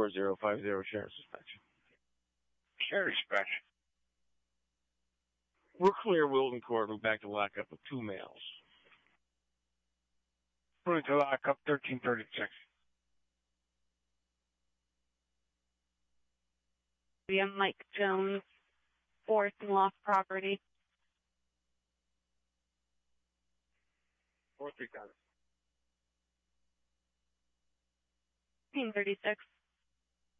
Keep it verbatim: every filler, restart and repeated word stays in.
four zero five zero, sheriff's dispatch. Sheriff's dispatch. We're clear, Wilton Court. We're back to lockup with two males. Moving to lockup thirteen thirty-six. I'm Mike Jones, fourth and lost property. Four three seven. thirteen thirty-six.